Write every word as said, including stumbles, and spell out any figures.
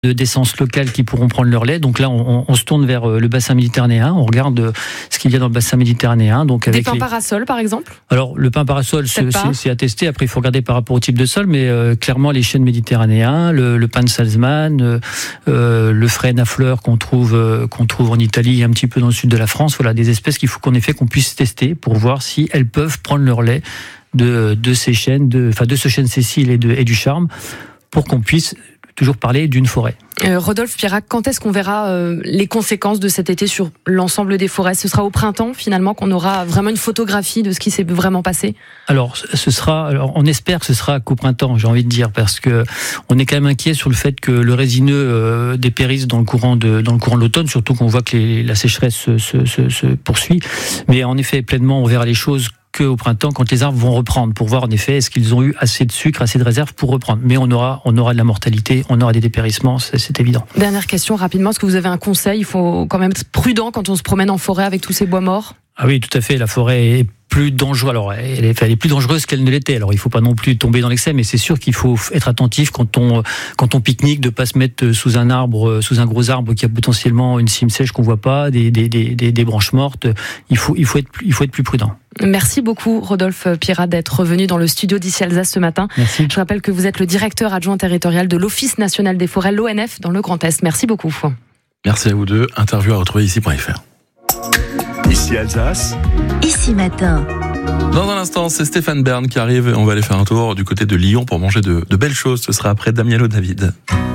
d'essence locale qui pourront prendre leur lait. Donc là, on, on se tourne vers le bassin méditerranéen. On regarde ce qu'il y a dans le bassin méditerranéen. Donc avec des pains les... parasols, par exemple ? Alors, le pain parasol, c'est, c'est, c'est à tester. Après, il faut regarder par rapport au type de sol. Mais euh, clairement, les chênes méditerranéens, le, le pain de Salzman, euh, euh, le frêne à fleurs qu'on trouve, euh, qu'on trouve en Italie et un petit peu dans le sud de la France. Voilà, des espèces qu'il faut qu'en effet qu'on puisse tester pour voir si elles peuvent prendre leur lait de, de ces chênes, de, enfin, de ce chêne Cécile et, de, et du Charme, pour qu'on puisse toujours parler d'une forêt. Euh, Rodolphe Pierrac, quand est-ce qu'on verra euh, les conséquences de cet été sur l'ensemble des forêts ? Ce sera au printemps, finalement, qu'on aura vraiment une photographie de ce qui s'est vraiment passé ? Alors, ce sera, alors, on espère que ce sera qu'au printemps, j'ai envie de dire, parce que on est quand même inquiet sur le fait que le résineux euh, dépérisse dans le courant de, dans le courant de l'automne, surtout qu'on voit que les, la sécheresse se, se, se, se poursuit. Mais en effet, pleinement, on verra les choses qu'au printemps, quand les arbres vont reprendre, pour voir en effet est-ce qu'ils ont eu assez de sucre, assez de réserve pour reprendre. Mais on aura, on aura de la mortalité, on aura des dépérissements, c'est, c'est évident. Dernière question rapidement, est-ce que vous avez un conseil ? Il faut quand même être prudent quand on se promène en forêt avec tous ces bois morts ? Ah oui, tout à fait. La forêt est plus dangereuse. Alors, elle est, elle est plus dangereuse qu'elle ne l'était. Alors, il faut pas non plus tomber dans l'excès, mais c'est sûr qu'il faut être attentif quand on quand on pique-nique, de pas se mettre sous un arbre, sous un gros arbre qui a potentiellement une cime sèche qu'on voit pas, des des des des, des branches mortes. Il faut il faut être il faut être plus prudent. Merci beaucoup, Rodolphe Pierrac, d'être revenu dans le studio d'Ici Alsace ce matin. Merci. Je rappelle que vous êtes le directeur adjoint territorial de l'Office national des forêts, l'O N F, dans le Grand Est. Merci beaucoup. Merci à vous deux. Interview à retrouver ici point f r. Ici Alsace. Ici Matin. Dans un instant, c'est Stéphane Bern qui arrive et on va aller faire un tour du côté de Lyon pour manger de, de belles choses. Ce sera après Damiano David.